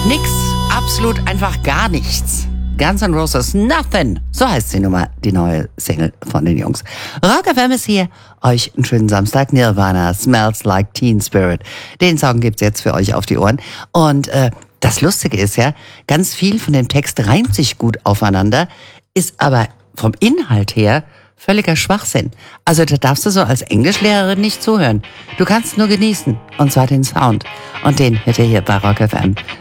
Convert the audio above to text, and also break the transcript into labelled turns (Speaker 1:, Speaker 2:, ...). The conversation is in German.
Speaker 1: Nix, absolut einfach gar nichts. Guns N' Roses Nothing, so heißt die Nummer, die neue Single von den Jungs. Rock FM ist hier, euch einen schönen Samstag. Nirvana, Smells Like Teen Spirit. Den Song gibt's jetzt für euch auf die Ohren. Und das Lustige ist ja, ganz viel von dem Text reimt sich gut aufeinander, ist aber vom Inhalt her völliger Schwachsinn. Also da darfst du so als Englischlehrerin nicht zuhören. Du kannst nur genießen, und zwar den Sound. Und den hört ihr hier bei Rock FM.